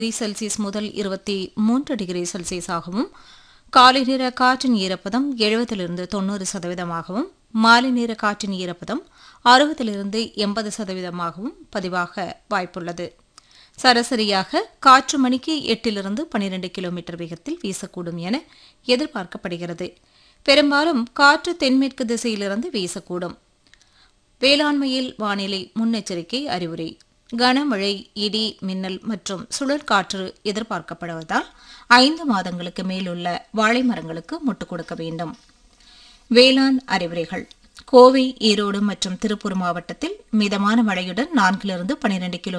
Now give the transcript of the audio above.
Celsius முதல் 23 degree செல்சியஸாகவும், காலை நேர காற்றின் ஈரப்பதம் 70-90%ஆகவும், மாலை நேர காற்றின் ஈரப்பதம் 60-80%ஆகவும் பதிவாக வாய்ப்புள்ளது. சராசரியாக காற்று மணிக்கு 8-12 கிலோமீட்டர் வேகத்தில் வீசக்கூடும் என எதிர்பார்க்கப்படுகிறது. பெரும்பாலும் காற்று தென்மேற்கு திசையிலிருந்து வீசக்கூடும். வேளாண்மையில் வானிலை முன்னெச்சரிக்கை அறிவுரை: கனமழை, இடி, மின்னல் மற்றும் சுழல் காற்று எதிர்பார்க்கப்படுவதால் 5 மாதங்களுக்கு மேலுள்ள வாழை மரங்களுக்கு முட்டுக் கொடுக்க வேண்டும். வேளாண் அறிவுரைகள்: கோவை, ஈரோடு மற்றும் திருப்பூர் மாவட்டத்தில் மிதமான மழையுடன் 4-12 கிலோ